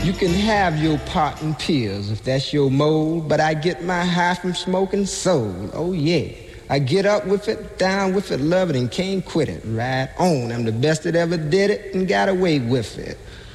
You can have your pot and pills if that's your mode, but I get my high from smoking soul. Oh yeah, I get up with it, down with it, love it, and can't quit it. Right on, I'm the best that ever did it and got away with it.